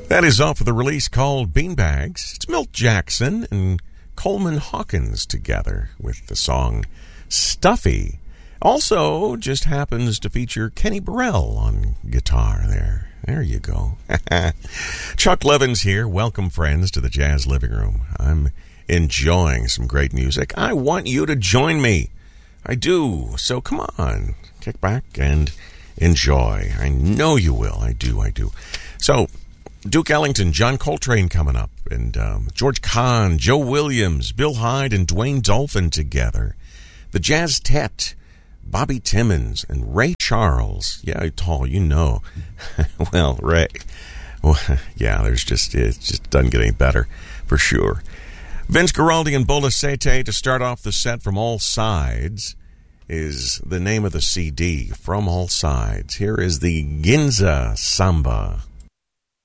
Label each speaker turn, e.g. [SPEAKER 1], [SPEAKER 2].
[SPEAKER 1] That is off of the release called Beanbags. It's Milt Jackson and Coleman Hawkins together with the song Stuffy. Also just happens to feature Kenny Burrell on guitar there. There you go. Chuck Levins here. Welcome, friends, to the Jazz Living Room. I'm enjoying some great music. I want you to join me. I do. So come on. Kick back and enjoy. I know you will. I do. So, Duke Ellington, John Coltrane coming up, and George Kahn, Joe Williams, Bill Hyde, and Dwayne Dolphin together. The Jazz Tet, Bobby Timmons, and Ray Charles. Yeah, tall, you know. Well, Ray. Well, yeah, it just doesn't get any better, for sure. Vince Guaraldi and Bola Sete to start off the set. From All Sides is the name of the CD, From All Sides. Here is the Ginza Samba.